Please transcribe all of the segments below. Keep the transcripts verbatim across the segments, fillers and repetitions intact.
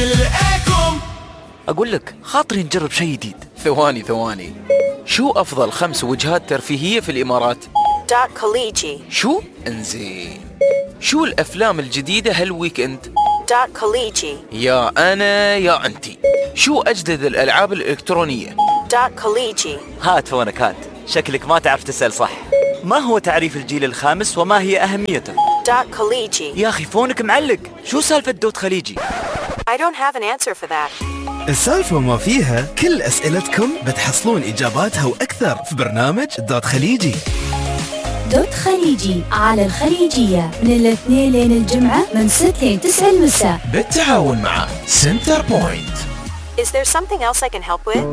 بالإيكوم. أقول لك خاطري نجرب شيء جديد. ثواني ثواني شو أفضل خمس وجهات ترفيهية في الإمارات؟ دوت كوليجي. شو؟ انزين. شو الأفلام الجديدة هالويكند؟ دوت كوليجي. يا أنا يا أنتي. شو أجدد الألعاب الإلكترونية؟ دوت كوليجي. هات فونك هات، شكلك ما تعرف تسأل صح. ما هو تعريف الجيل الخامس وما هي أهميته؟ دوت كوليجي. يا أخي فونك معلق، شو سالفة دوت خليجي؟ I don't have an answer for that. السالفة ما فيها كل أسئلتكم بتحصلون إجاباتها وأكثر في برنامج دوت خليجي. دوت خليجي على الخليجية من الاثنين لين الجمعة من ستة لين تسعة المساء بالتعاون مع سنتر بوينت. Is there something else I can help with?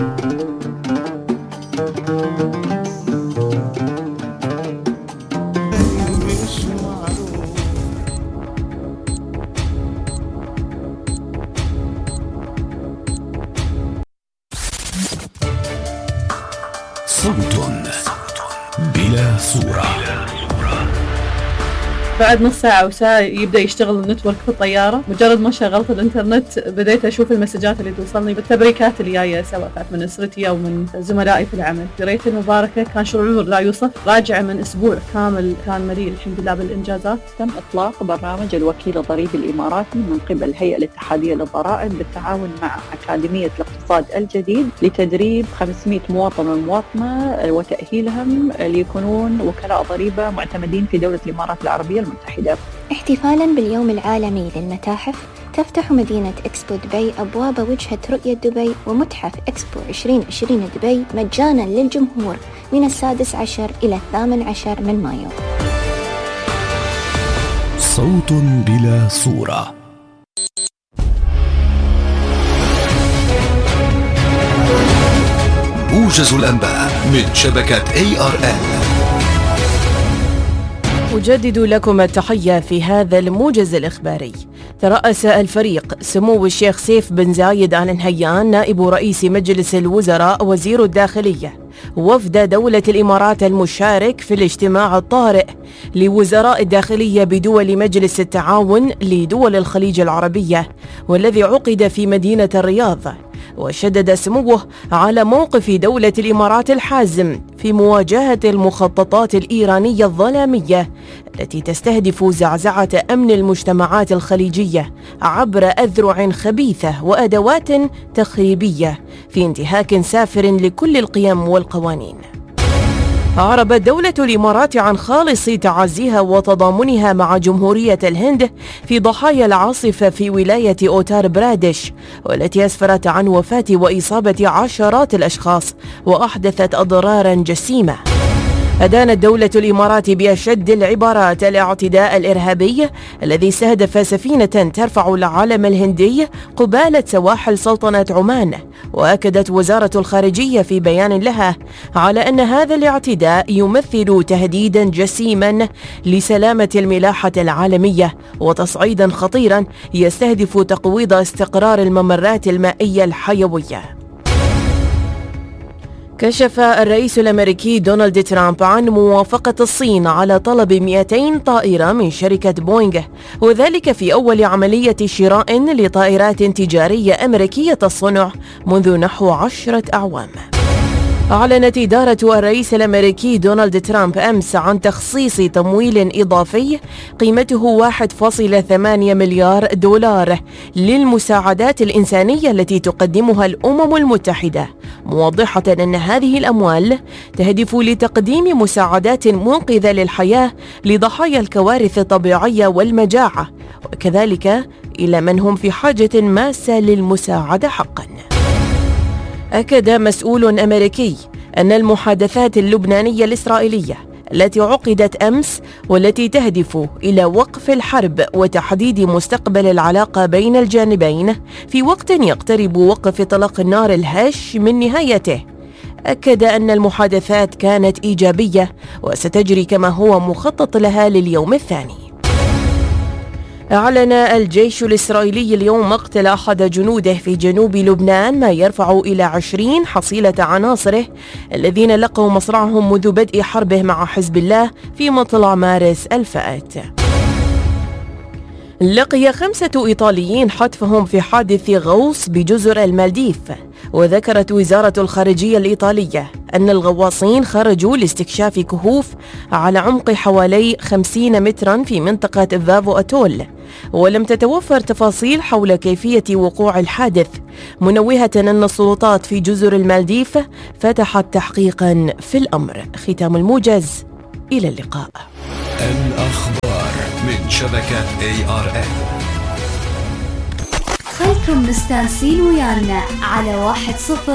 صوت بلا صورة. بعد نص ساعة وساعة يبدأ يشتغل النتورك في الطيارة. مجرد ما شغلت الانترنت بديت أشوف المسجات اللي توصلني بالتبريكات اللي جاية، سواء كانت من أسرتي أو من زملائي في العمل. قريت المباركة، كان شعور لا يوصف. راجعة من أسبوع كامل كان مليء الحمد لله بالإنجازات. تم إطلاق برنامج الوكيل الضريبي الإماراتي من قبل الهيئة الاتحادية للضرائب بالتعاون مع أكاديمية الاقتصاد الجديد لتدريب خمسمائة مواطن ومواطنة وتأهيلهم ليكونون وكلاء ضريبة معتمدين في دولة الإمارات العربية المتحدة. احتفالاً باليوم العالمي للمتاحف، تفتح مدينة إكسبو دبي أبواب وجهة رؤية دبي ومتحف إكسبو عشرين عشرين دبي مجاناً للجمهور من السادس عشر إلى الثامن عشر من مايو. صوت بلا صورة. موجز الأنباء من شبكة إيه آر إل. أجدد لكم التحية في هذا الموجز الإخباري. ترأس الفريق سمو الشيخ سيف بن زايد آل نهيان نائب رئيس مجلس الوزراء وزير الداخلية وفد دولة الإمارات المشارك في الاجتماع الطارئ لوزراء الداخلية بدول مجلس التعاون لدول الخليج العربية، والذي عقد في مدينة الرياض. وشدد سموه على موقف دولة الإمارات الحازم في مواجهة المخططات الإيرانية الظلامية التي تستهدف زعزعة أمن المجتمعات الخليجية عبر أذرع خبيثة وأدوات تخريبية في انتهاك سافر لكل القيم والقوانين. أعربت دولة الإمارات عن خالص تعزيها وتضامنها مع جمهورية الهند في ضحايا العاصفة في ولاية أوتار برادش، والتي أسفرت عن وفاة وإصابة عشرات الأشخاص وأحدثت أضرارا جسيمة. أدانت دولة الإمارات بأشد العبارات الاعتداء الإرهابي الذي استهدف سفينة ترفع العلم الهندي قبالة سواحل سلطنة عمان. وأكدت وزارة الخارجية في بيان لها على أن هذا الاعتداء يمثل تهديدا جسيما لسلامة الملاحة العالمية وتصعيدا خطيرا يستهدف تقويض استقرار الممرات المائية الحيوية. كشف الرئيس الأمريكي دونالد ترامب عن موافقة الصين على طلب مئتين طائرة من شركة بوينغ، وذلك في أول عملية شراء لطائرات تجارية أمريكية الصنع منذ نحو عشرة أعوام. أعلنت إدارة الرئيس الأمريكي دونالد ترامب أمس عن تخصيص تمويل إضافي قيمته واحد فاصلة ثمانية مليار دولار للمساعدات الإنسانية التي تقدمها الأمم المتحدة، موضحة أن هذه الأموال تهدف لتقديم مساعدات منقذة للحياة لضحايا الكوارث الطبيعية والمجاعة، وكذلك إلى من هم في حاجة ماسة للمساعدة حقاً. أكد مسؤول أمريكي أن المحادثات اللبنانية الإسرائيلية التي عقدت أمس والتي تهدف إلى وقف الحرب وتحديد مستقبل العلاقة بين الجانبين في وقت يقترب وقف إطلاق النار الهش من نهايته، أكد أن المحادثات كانت إيجابية وستجري كما هو مخطط لها لليوم الثاني. أعلن الجيش الإسرائيلي اليوم مقتل أحد جنوده في جنوب لبنان، ما يرفع إلى عشرين حصيلة عناصره الذين لقوا مصرعهم منذ بدء حربه مع حزب الله في مطلع مارس الفائت. لقي خمسة إيطاليين حتفهم في حادث غوص بجزر المالديف. وذكرت وزارة الخارجية الإيطالية أن الغواصين خرجوا لاستكشاف كهوف على عمق حوالي خمسين مترا في منطقة فافو أتول، ولم تتوفر تفاصيل حول كيفية وقوع الحادث، منوهة أن السلطات في جزر المالديف فتحت تحقيقا في الأمر. ختام الموجز، إلى اللقاء. الأخبار من شبكة إيه آر إن. خلكم مستانسين ويانا على واحد صفر